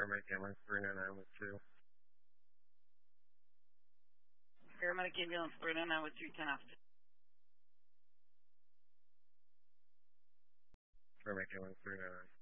Paramedic Ambulance 399 with 2. Paramedic Ambulance 399 with 210 after. Paramedic Ambulance 399.